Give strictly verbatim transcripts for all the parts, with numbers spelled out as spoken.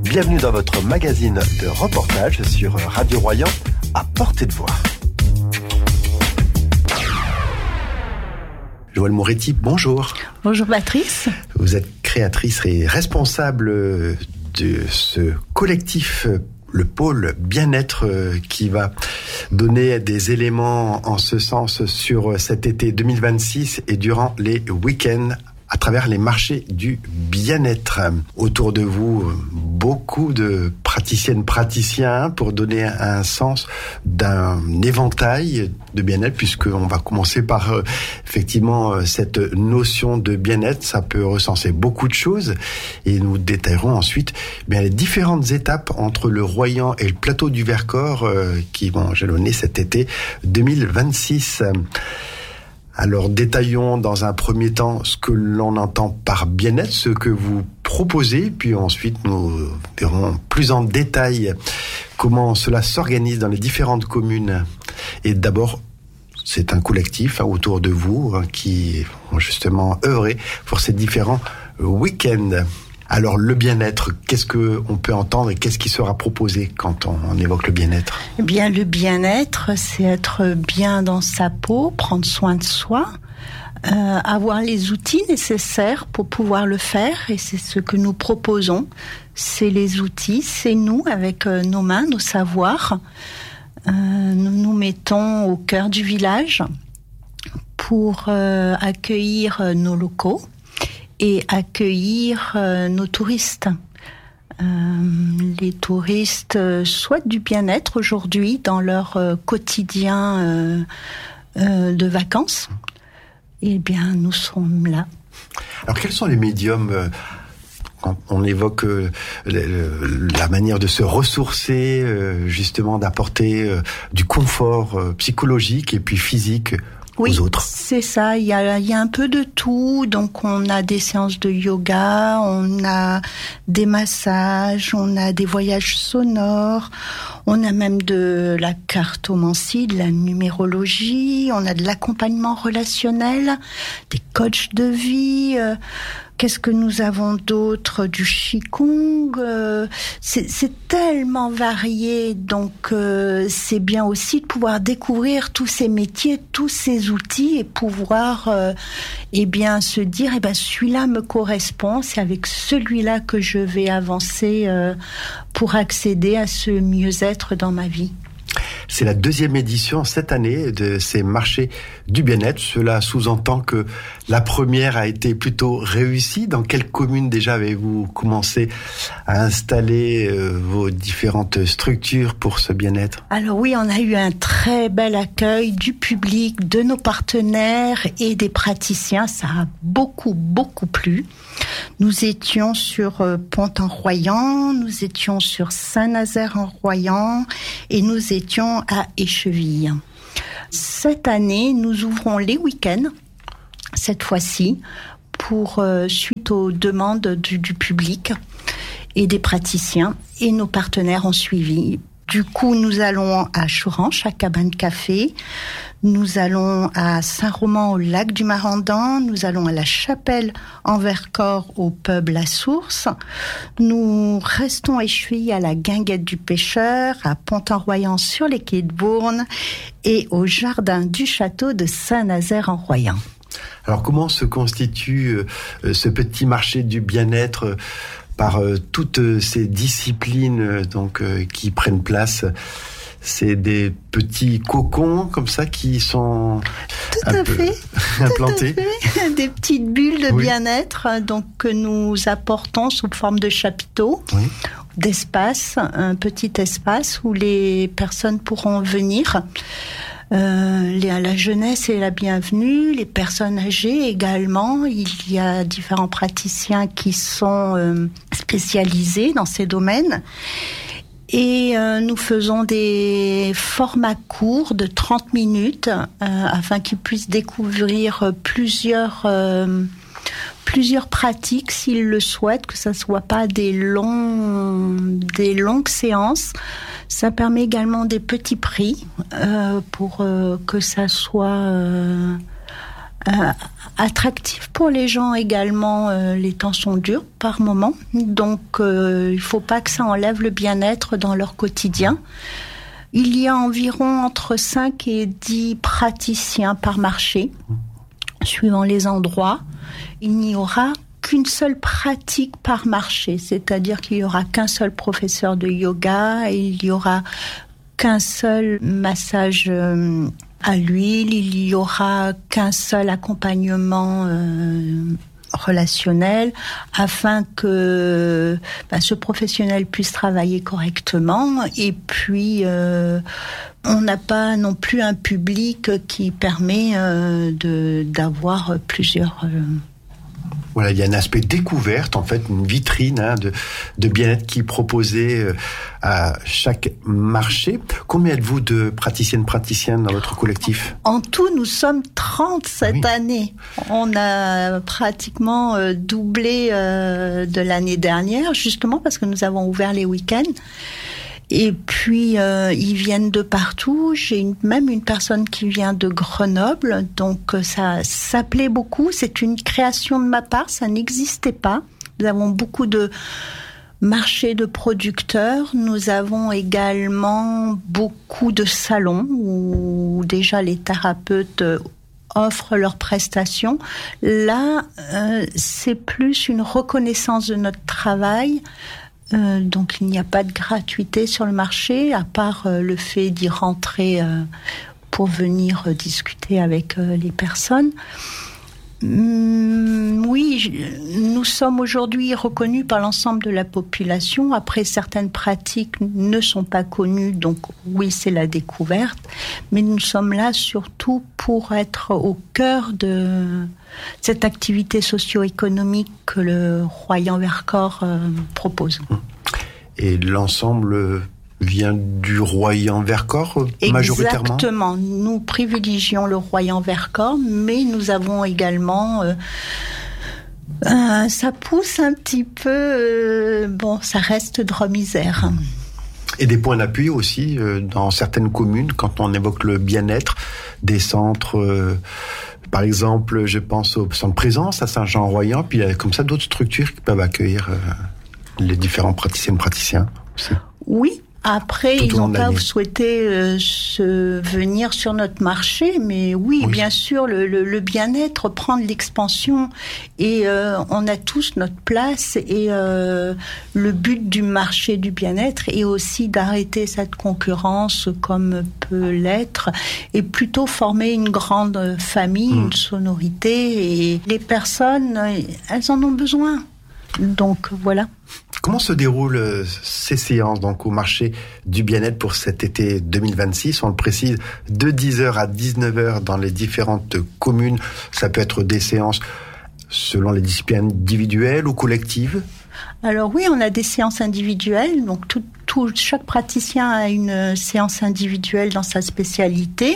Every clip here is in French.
Bienvenue dans votre magazine de reportage sur Radio Royan, à portée de voix. Joëlle Moretti, bonjour. Bonjour Patrice. Vous êtes créatrice et responsable de ce collectif, le pôle bien-être, qui va donner des éléments en ce sens sur cet été deux mille vingt-six et durant les week-ends à travers les marchés du bien-être. Autour de vous, beaucoup de praticiennes, praticiens pour donner un sens d'un éventail de bien-être, puisqu'on va commencer par euh, effectivement cette notion de bien-être. Ça peut recenser beaucoup de choses et nous détaillerons ensuite bien les différentes étapes entre le Royan et le plateau du Vercors euh, qui vont jalonner cet été deux mille vingt-six. Alors, détaillons dans un premier temps ce que l'on entend par bien-être, ce que vous proposez, puis ensuite nous verrons plus en détail comment cela s'organise dans les différentes communes. Et d'abord, c'est un collectif hein, autour de vous hein, qui vont justement œuvrer pour ces différents week-ends. Alors, le bien-être, qu'est-ce qu'on peut entendre et qu'est-ce qui sera proposé quand on, on évoque le bien-être ? Eh bien, le bien-être, c'est être bien dans sa peau, prendre soin de soi, euh, avoir les outils nécessaires pour pouvoir le faire. Et c'est ce que nous proposons. C'est les outils, c'est nous, avec euh, nos mains, nos savoirs. Euh, nous nous mettons au cœur du village pour euh, accueillir euh, nos locaux et accueillir euh, nos touristes. Euh, les touristes euh, souhaitent du bien-être aujourd'hui dans leur euh, quotidien euh, euh, de vacances. Eh bien, nous sommes là. Alors, quels sont les médiums euh, quand on évoque euh, le, le, la manière de se ressourcer, euh, justement d'apporter euh, du confort euh, psychologique et puis physique Oui, aux autres. C'est ça, il y a, il y a un peu de tout. Donc on a des séances de yoga, on a des massages, on a des voyages sonores, on a même de la cartomancie, de la numérologie, on a de l'accompagnement relationnel, des coachs de vie. Euh, Qu'est-ce que nous avons d'autre ? Du qigong. Euh, c'est, c'est tellement varié, donc euh, c'est bien aussi de pouvoir découvrir tous ces métiers, tous ces outils et pouvoir, euh, eh bien, se dire, eh ben, celui-là me correspond. C'est avec celui-là que je vais avancer euh, pour accéder à ce mieux-être dans ma vie. C'est la deuxième édition cette année de ces marchés du bien-être. Cela sous-entend que la première a été plutôt réussie. Dans quelle commune déjà avez-vous commencé à installer euh, vos différentes structures pour ce bien-être ? Alors oui, on a eu un très bel accueil du public, de nos partenaires et des praticiens. Ça a beaucoup, beaucoup plu. Nous étions sur euh, Pont-en-Royan, nous étions sur Saint-Nazaire-en-Royan et nous étions à Écheville. Cette année, nous ouvrons les week-ends, cette fois-ci, pour euh, suite aux demandes du, du public et des praticiens, et nos partenaires ont suivi. Du coup, nous allons à Chouranche, à Cabane Café. Nous allons à Saint-Roman, au lac du Marandan. Nous allons à la Chapelle en Vercors, au pub La Source. Nous restons à Écheville, à la Guinguette du Pêcheur, à Pont-en-Royan sur les quais de Bourne et au jardin du château de Saint-Nazaire-en-Royan. Alors, comment se constitue euh, ce petit marché du bien-être euh, par euh, toutes ces disciplines euh, donc euh, qui prennent place? C'est des petits cocons comme ça qui sont tout à fait implantés. Tout à fait. Des petites bulles de oui. bien-être donc que nous apportons sous forme de chapiteaux, oui. d'espace, un petit espace où les personnes pourront venir. Euh, la jeunesse est la bienvenue, les personnes âgées également. Il y a différents praticiens qui sont euh, spécialisés dans ces domaines. Et euh, nous faisons des formats courts de trente minutes euh, afin qu'ils puissent découvrir plusieurs, euh, plusieurs pratiques s'ils le souhaitent, que ça ne soit pas des, longs, des longues séances. Ça permet également des petits prix euh, pour euh, que ça soit... Euh, Euh, attractif pour les gens également, euh, les temps sont durs par moment, donc euh, il ne faut pas que ça enlève le bien-être dans leur quotidien. Il y a environ entre cinq et dix praticiens par marché, suivant les endroits. Il n'y aura qu'une seule pratique par marché, c'est-à-dire qu'il n'y aura qu'un seul professeur de yoga, et il n'y aura qu'un seul massage euh, à l'huile, il n'y aura qu'un seul accompagnement euh, relationnel, afin que ben, ce professionnel puisse travailler correctement. Et puis, euh, on n'a pas non plus un public qui permet euh, de, d'avoir plusieurs... Euh, Voilà, il y a un aspect découverte, en fait, une vitrine hein, de, de bien-être qui est proposée euh, à chaque marché. Combien êtes-vous de praticiennes, praticiens dans votre collectif ? En tout, nous sommes trente cette oui. année. On a pratiquement euh, doublé euh, de l'année dernière, justement parce que nous avons ouvert les week-ends. Et puis, euh, ils viennent de partout. J'ai une, même une personne qui vient de Grenoble. Donc, ça, ça plaît beaucoup. C'est une création de ma part. Ça n'existait pas. Nous avons beaucoup de marchés de producteurs. Nous avons également beaucoup de salons où déjà les thérapeutes offrent leurs prestations. Là, euh, c'est plus une reconnaissance de notre travail. Euh, donc il n'y a pas de gratuité sur le marché, à part euh, le fait d'y rentrer euh, pour venir euh, discuter avec euh, les personnes. Hum, oui, je, nous sommes aujourd'hui reconnus par l'ensemble de la population. Après, certaines pratiques ne sont pas connues, donc oui, c'est la découverte. Mais nous sommes là surtout pour être au cœur de cette activité socio-économique que le Royan-Vercors euh, propose. Et l'ensemble vient du Royan-Vercors majoritairement ? Exactement. Nous privilégions le Royan-Vercors, mais nous avons également... Euh, euh, ça pousse un petit peu... Euh, bon, ça reste Drôme-Isère. Et des points d'appui aussi euh, dans certaines communes, quand on évoque le bien-être, des centres... Euh, par exemple, je pense au centre Présence à Saint-Jean-Royan, puis il y a comme ça d'autres structures qui peuvent accueillir euh, les différents praticiennes et praticiens aussi. Oui. Après, tout ils n'ont pas souhaité euh, se venir sur notre marché, mais oui, oui. bien sûr, le, le, le bien-être prend de l'expansion et euh, on a tous notre place. Et euh, le but du marché du bien-être est aussi d'arrêter cette concurrence comme peut l'être et plutôt former une grande famille, mmh. une sonorité. Et les personnes, elles en ont besoin. Donc voilà. Comment se déroulent ces séances donc au marché du bien-être pour cet été deux mille vingt-six ? On le précise, de dix heures à dix-neuf heures dans les différentes communes. Ça peut être des séances selon les disciplines individuelles ou collectives ? Alors oui, on a des séances individuelles. Donc tout, tout, chaque praticien a une séance individuelle dans sa spécialité.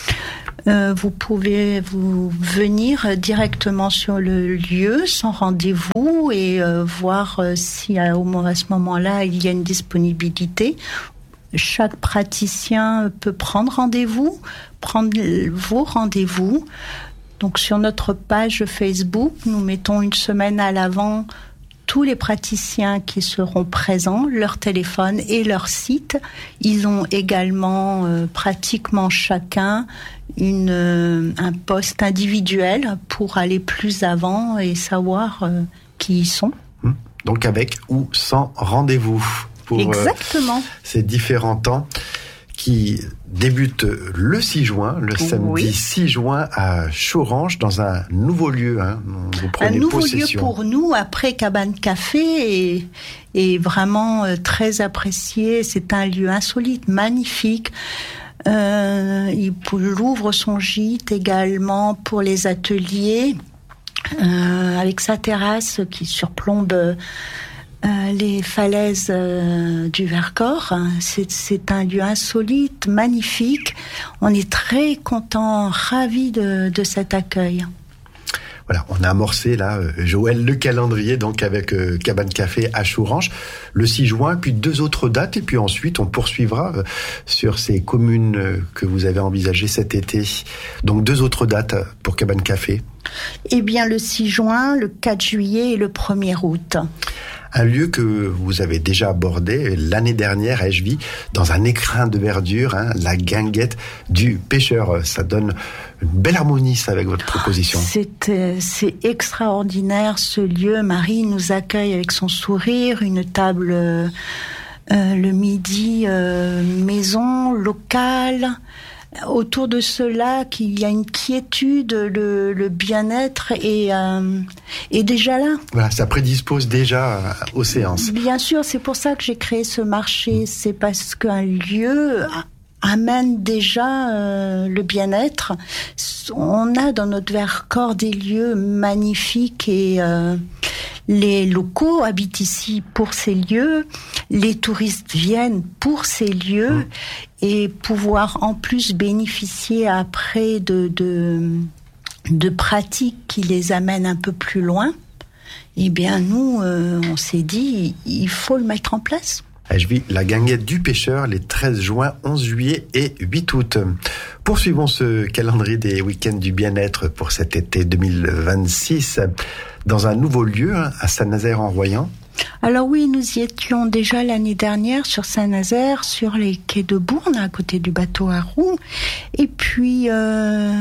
Euh, vous pouvez vous venir directement sur le lieu sans rendez-vous et euh, voir euh, si à, au, à ce moment-là il y a une disponibilité. Chaque praticien peut prendre rendez-vous, prendre vos rendez-vous. Donc sur notre page Facebook, nous mettons une semaine à l'avant tous les praticiens qui seront présents, leur téléphone et leur site. Ils ont également euh, pratiquement chacun une, euh, un poste individuel pour aller plus avant et savoir euh, qui ils sont. Donc avec ou sans rendez-vous pour Exactement. Euh, ces différents temps qui débute le six juin, le samedi oui. six juin à Chorange, dans un nouveau lieu. Hein. Vous prenez un nouveau possession. lieu pour nous, après Cabane Café, et, et vraiment euh, très apprécié. C'est un lieu insolite, magnifique. Euh, il ouvre son gîte également pour les ateliers, euh, avec sa terrasse qui surplombe... Euh, Euh, les falaises euh, du Vercors. C'est, c'est un lieu insolite, magnifique. On est très contents, ravis de, de cet accueil. Voilà, on a amorcé là, Joël, le calendrier, donc avec euh, Cabane Café à Chouranche, le six juin, puis deux autres dates, et puis ensuite on poursuivra euh, sur ces communes euh, que vous avez envisagées cet été. Donc deux autres dates pour Cabane Café. Eh bien, le six juin, le quatre juillet et le premier août. Un lieu que vous avez déjà abordé l'année dernière à Echeville, dans un écrin de verdure, hein, la guinguette du pêcheur. Ça donne une belle harmonie, ça, avec votre proposition. C'est, euh, c'est extraordinaire, ce lieu. Marie nous accueille avec son sourire, une table euh, euh, le midi, euh, maison, locale. Autour de ce lac, il y a une quiétude, le, le bien-être est, euh, est déjà là. Voilà, ça prédispose déjà aux séances. Bien sûr, c'est pour ça que j'ai créé ce marché. C'est parce qu'un lieu amène déjà euh, le bien-être. On a dans notre Vercors des lieux magnifiques et euh, les locaux habitent ici pour ces lieux. Les touristes viennent pour ces lieux. Mmh. Et pouvoir en plus bénéficier après de, de, de pratiques qui les amènent un peu plus loin, eh bien nous, euh, on s'est dit, il faut le mettre en place. Je vis la guinguette du pêcheur les treize juin, onze juillet et huit août. Poursuivons ce calendrier des week-ends du bien-être pour cet été deux mille vingt-six dans un nouveau lieu, à Saint-Nazaire-en-Royan. Alors oui, nous y étions déjà l'année dernière sur Saint-Nazaire, sur les quais de Bourne, à côté du bateau à roues. Et puis, euh,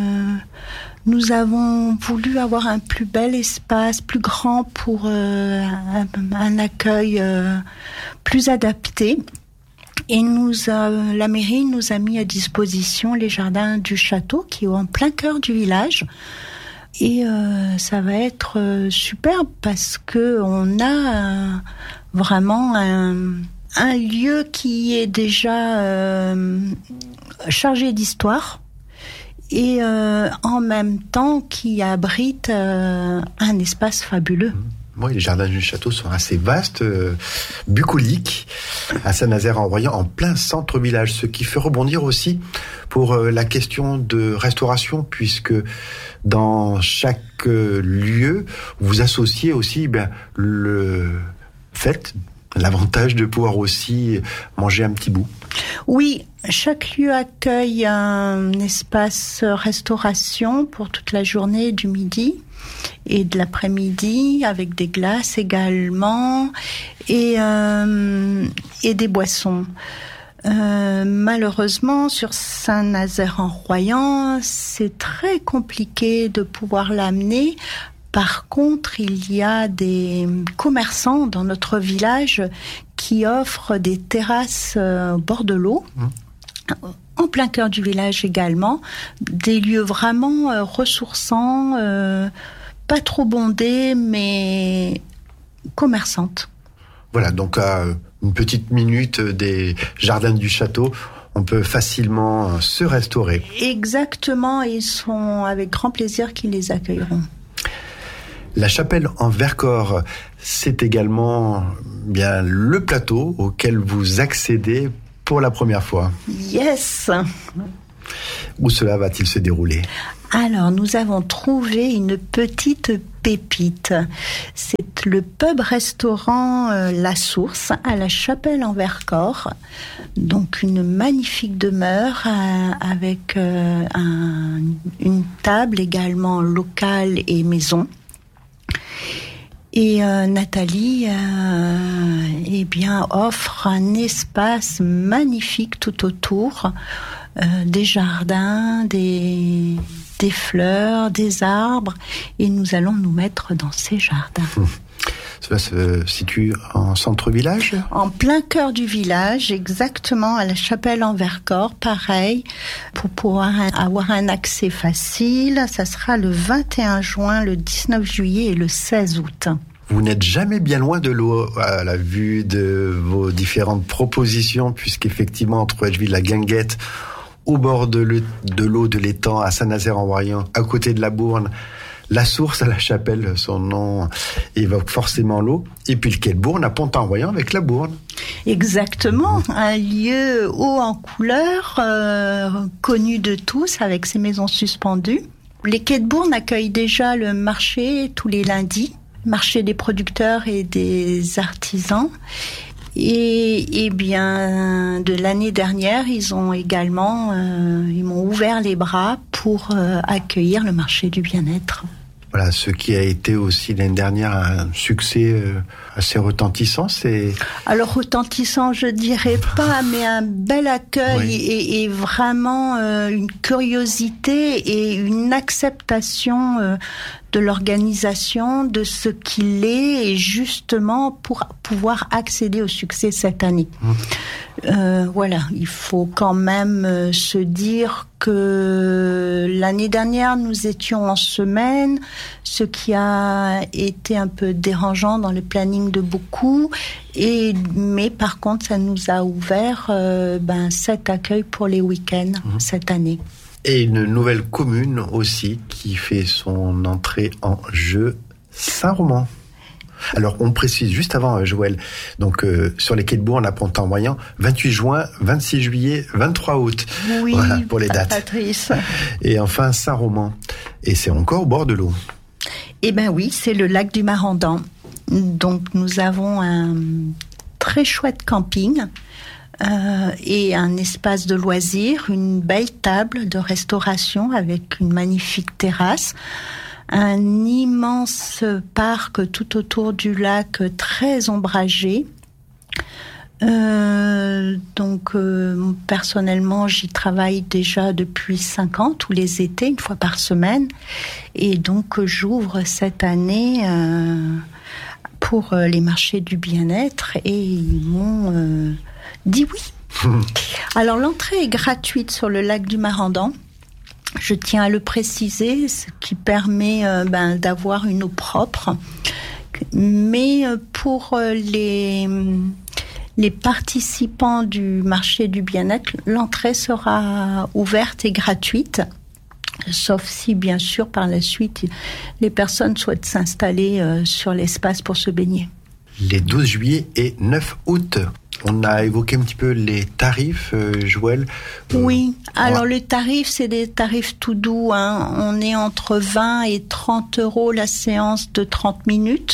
nous avons voulu avoir un plus bel espace, plus grand pour euh, un, un accueil euh, plus adapté. Et nous a, la mairie nous a mis à disposition les jardins du château, qui est en plein cœur du village. Et euh, ça va être euh, superbe parce que on a euh, vraiment un, un lieu qui est déjà euh, chargé d'histoire et euh, en même temps qui abrite euh, un espace fabuleux. Oui, les jardins du château sont assez vastes, euh, bucoliques, à Saint-Nazaire-en-Royan, en plein centre-village, ce qui fait rebondir aussi pour euh, la question de restauration, puisque dans chaque euh, lieu, vous associez aussi ben, le fait, l'avantage de pouvoir aussi manger un petit bout. Oui, chaque lieu accueille un espace restauration pour toute la journée du midi et de l'après-midi, avec des glaces également et, euh, et des boissons. Euh, malheureusement, sur Saint-Nazaire-en-Royan, c'est très compliqué de pouvoir l'amener. Par contre, il y a des commerçants dans notre village qui offrent des terrasses au bord de l'eau, mmh. en plein cœur du village également, des lieux vraiment euh, ressourçants, euh, pas trop bondés, mais commerçantes. Voilà, donc à une petite minute des jardins du château, on peut facilement se restaurer. Exactement, et ils sont avec grand plaisir qu'ils les accueilleront. La chapelle en Vercors, c'est également bien le plateau auquel vous accédez pour la première fois. Yes. Où cela va-t-il se dérouler ? Alors, nous avons trouvé une petite pépite. C'est le pub-restaurant euh, La Source à la chapelle en Vercors. Donc, une magnifique demeure euh, avec euh, un, une table également locale et maison. Et euh, Nathalie euh, eh bien, offre un espace magnifique tout autour, euh, des jardins, des, des fleurs, des arbres, et nous allons nous mettre dans ces jardins. Mmh. Cela se situe en centre-village ? En plein cœur du village, exactement, à la chapelle en Vercors, pareil, pour pouvoir avoir un accès facile. Ça sera le vingt et un juin, le dix-neuf juillet et le seize août. Vous n'êtes jamais bien loin de l'eau à la vue de vos différentes propositions, puisqu'effectivement, entre Echeville, la Guinguette, au bord de, le, de l'eau de l'étang, à Saint-Nazaire-en-Royan, à côté de la Bourne, La Source à la Chapelle, son nom évoque forcément l'eau. Et puis le quai de Bourne à Pont-en-Royan avec la Bourne. Exactement, un lieu haut en couleur, euh, connu de tous avec ses maisons suspendues. Les Quais de Bourne accueillent déjà le marché tous les lundis, marché des producteurs et des artisans. Et, et bien, de l'année dernière, ils ont également, euh, ils m'ont ouvert les bras pour euh, accueillir le marché du bien-être. Voilà, ce qui a été aussi l'année dernière un succès euh, assez retentissant, c'est... Alors retentissant, je dirais pas, mais un bel accueil oui. et, et vraiment euh, une curiosité et une acceptation euh, de l'organisation, de ce qu'il est, et justement pour pouvoir accéder au succès cette année. Mmh. Euh, voilà, il faut quand même euh, se dire que l'année dernière, nous étions en semaine, ce qui a été un peu dérangeant dans le planning de beaucoup. Et, mais par contre, ça nous a ouvert euh, ben, cet accueil pour les week-ends mmh. cette année. Et une nouvelle commune aussi qui fait son entrée en jeu, Saint-Romain. Alors, on précise juste avant, Joël, donc euh, sur les Quais de Bourne à Pont-en-Royan, vingt-huit juin, vingt-six juillet, vingt-trois août. Oui, voilà, pour les dates. Patrice. Et enfin, Saint-Romain. Et c'est encore au bord de l'eau. Eh bien oui, c'est le lac du Marandan. Donc, nous avons un très chouette camping. Euh, et un espace de loisirs, une belle table de restauration avec une magnifique terrasse, un immense parc tout autour du lac très ombragé. Euh, donc euh, personnellement, j'y travaille déjà depuis cinq ans, tous les étés, une fois par semaine, et donc j'ouvre cette année euh, pour les marchés du bien-être, et ils m'ont euh, dit oui. Alors l'entrée est gratuite sur le lac du Marandan. Je tiens à le préciser, ce qui permet euh, ben, d'avoir une eau propre. Mais pour les, les participants du marché du bien-être, l'entrée sera ouverte et gratuite. Sauf si, bien sûr, par la suite, les personnes souhaitent s'installer euh, sur l'espace pour se baigner. Les douze juillet et neuf août. On a évoqué un petit peu les tarifs, euh, Joël. Euh, oui, alors les tarifs, c'est des tarifs tout doux. Hein. On est entre vingt et trente euros la séance de trente minutes.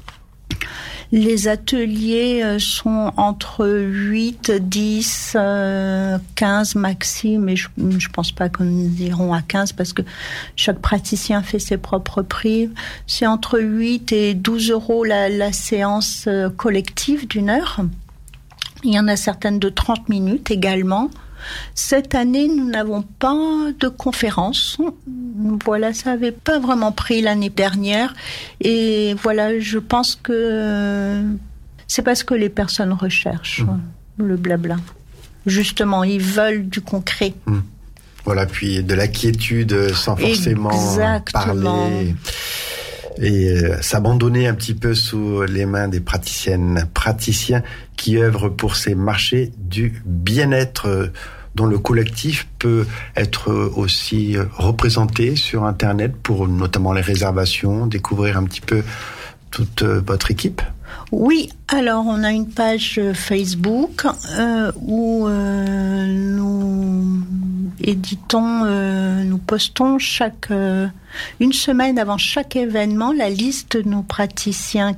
Les ateliers sont entre huit, dix, euh, quinze maxi, mais je ne pense pas qu'on iront à quinze parce que chaque praticien fait ses propres prix. C'est entre huit et douze euros la, la séance collective d'une heure. Il y en a certaines de trente minutes également. Cette année, nous n'avons pas de conférence. Voilà, ça n'avait pas vraiment pris l'année dernière. Et voilà, je pense que c'est parce que les personnes recherchent mmh. le blabla. Justement, ils veulent du concret. Mmh. Voilà, puis de la quiétude sans forcément Exactement. parler. Et euh, s'abandonner un petit peu sous les mains des praticiennes, praticiens qui œuvrent pour ces marchés du bien-être euh, dont le collectif peut être aussi euh, représenté sur Internet pour notamment les réservations, découvrir un petit peu toute euh, votre équipe. Oui, alors on a une page Facebook euh, où euh, nous éditons, euh, nous postons chaque euh, une semaine avant chaque événement la liste de nos praticiens